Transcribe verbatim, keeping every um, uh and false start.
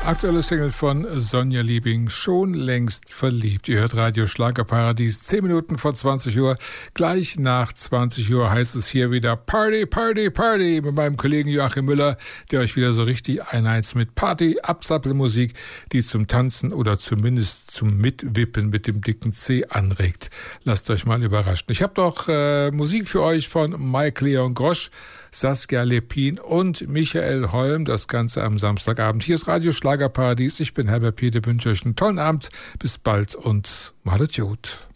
Aktuelle Single von Sonja Liebing, schon längst verliebt. Ihr hört Radio Schlagerparadies, zehn Minuten vor zwanzig Uhr. Gleich nach zwanzig Uhr heißt es hier wieder Party, Party, Party mit meinem Kollegen Joachim Müller, der euch wieder so richtig einheizt mit Party, Absappelmusik, die zum Tanzen oder zumindest zum Mitwippen mit dem dicken C anregt. Lasst euch mal überraschen. Ich habe doch äh, Musik für euch von Mike Leon Grosch, Saskia Lepin und Michael Holm. Das Ganze am Samstagabend. Hier ist Radio Schlagerparadies. Ich bin Herbert Peter, wünsche euch einen tollen Abend. Bis bald und macht's gut.